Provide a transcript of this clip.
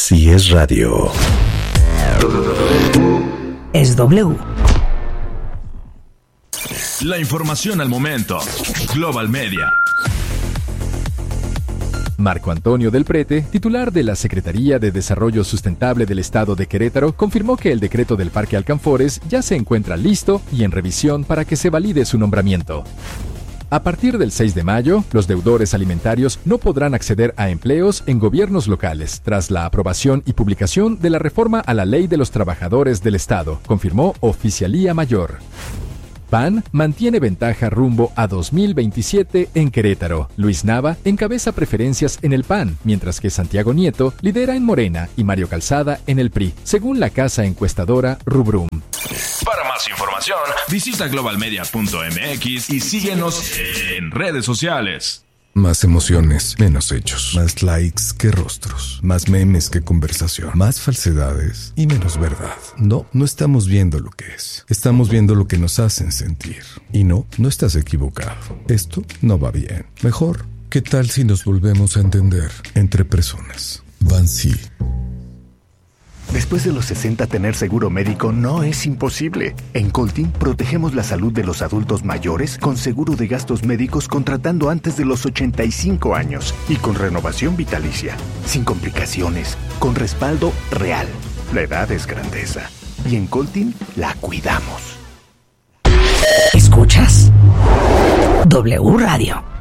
Si es radio, es W. La información al momento. Global Media. Marco Antonio del Prete, titular de la Secretaría de Desarrollo Sustentable del Estado de Querétaro, confirmó que el decreto del Parque Alcanfores ya se encuentra listo y en revisión para que se valide su nombramiento. A partir del 6 de mayo, los deudores alimentarios no podrán acceder a empleos en gobiernos locales, tras la aprobación y publicación de la reforma a la Ley de los Trabajadores del Estado, confirmó Oficialía Mayor. PAN mantiene ventaja rumbo a 2027 en Querétaro. Luis Nava encabeza preferencias en el PAN, mientras que Santiago Nieto lidera en Morena y Mario Calzada en el PRI, según la casa encuestadora Rubrum. Para más información, visita globalmedia.mx y síguenos en redes sociales. Más emociones, menos hechos. Más likes que rostros. Más memes que conversación. Más falsedades y menos verdad. No estamos viendo lo que es. Estamos viendo lo que nos hacen sentir. Y no estás equivocado. Esto no va bien. Mejor, ¿qué tal si nos volvemos a entender entre personas? Bansi. Después de los 60, tener seguro médico no es imposible. En Coltin protegemos la salud de los adultos mayores con seguro de gastos médicos contratando antes de los 85 años y con renovación vitalicia, sin complicaciones, con respaldo real. La edad es grandeza y en Coltin la cuidamos. ¿Escuchas? W Radio.